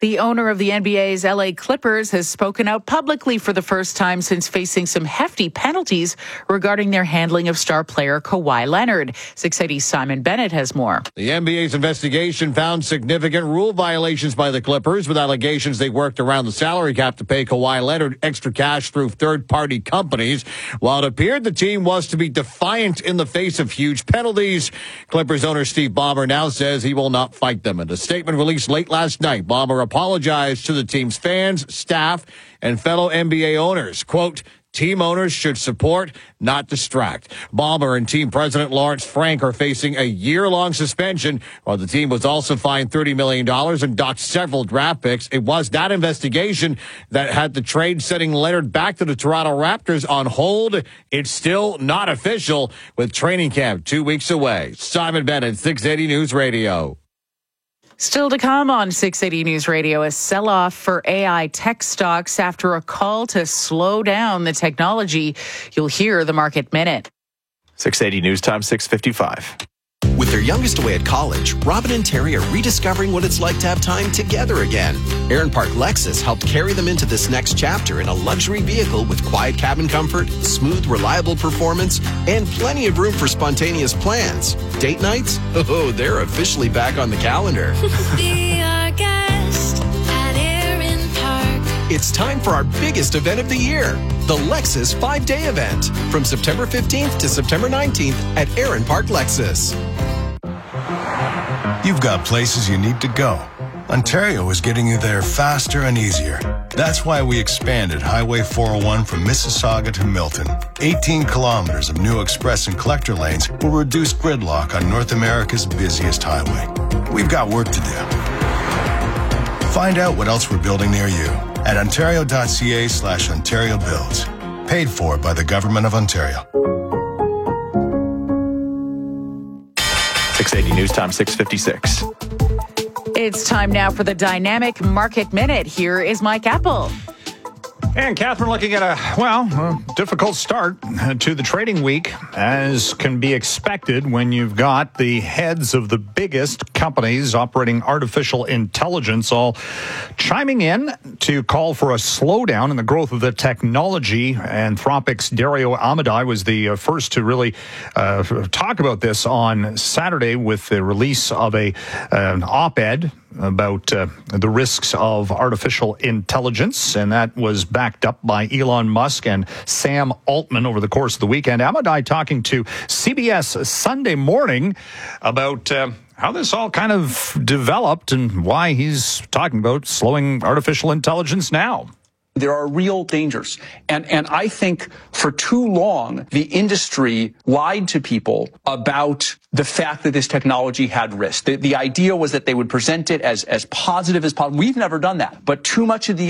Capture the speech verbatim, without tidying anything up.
The owner of the N B A's L A Clippers has spoken out publicly for the first time since facing some hefty penalties regarding their handling of star player Kawhi Leonard. six eighty's Simon Bennett has more. The N B A's investigation found significant rule violations by the Clippers, with allegations they worked around the salary cap to pay Kawhi Leonard extra cash through third-party companies. While it appeared the team was to be defiant in the face of huge penalties, Clippers owner Steve Ballmer now says he will not fight them. In a statement released late last night, Ballmer apologized to the team's fans, staff, and fellow N B A owners. Quote, team owners should support, not distract. Ballmer and team president Lawrence Frank are facing a year-long suspension, while the team was also fined thirty million dollars and docked several draft picks. It was that investigation that had the trade sending Leonard back to the Toronto Raptors on hold. It's still not official, with training camp two weeks away. Simon Bennett, six eighty News Radio. Still to come on six eighty News Radio, a sell-off for A I tech stocks after a call to slow down the technology. You'll hear the Market Minute. six eighty News Time, six fifty-five. With their youngest away at college, Robin and Terry are rediscovering what it's like to have time together again. Aaron Park Lexus helped carry them into this next chapter in a luxury vehicle with quiet cabin comfort, smooth, reliable performance, and plenty of room for spontaneous plans. Date nights? Oh, they're officially back on the calendar. Be our guest at Aaron Park. It's time for our biggest event of the year, the Lexus five-day event, from September fifteenth to September nineteenth at Aaron Park Lexus. You've got places you need to go. Ontario is getting you there faster and easier. That's why we expanded Highway four oh one from Mississauga to Milton. eighteen kilometers of new express and collector lanes will reduce gridlock on North America's busiest highway. We've got work to do. Find out what else we're building near you at ontario.ca slash Ontario Builds. Paid for by the Government of Ontario. six eighty News Time, six fifty-six. It's time now for the Dynamic Market Minute. Here is Mike Apple. And Catherine, looking at a, well, a difficult start to the trading week, as can be expected when you've got the heads of the biggest companies operating artificial intelligence all chiming in to call for a slowdown in the growth of the technology. Anthropic's Dario Amodei was the uh, first to really uh, talk about this on Saturday with the release of a an op-ed about uh, the risks of artificial intelligence, and that was backed up by Elon Musk and Sam Altman over the course of the weekend. Amodei talking to C B S Sunday Morning about uh, how this all kind of developed and why he's talking about slowing artificial intelligence now. There are real dangers. And, and I think for too long, the industry lied to people about the fact that this technology had risk. The, the idea was that they would present it as, as positive as possible. We've never done that. But too much of the